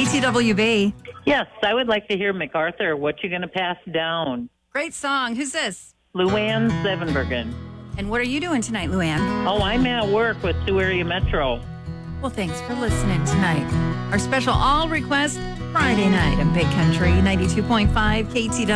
KTWB. Yes, I would like to hear MacArthur. What you gonna pass down? Great song. Who's this? Luann Zevenbergen. And what are you doing tonight, Luann? Oh, I'm at work with Sioux Area Metro. Well, thanks for listening tonight. Our special all request Friday night on Big Country 92.5 KTWB.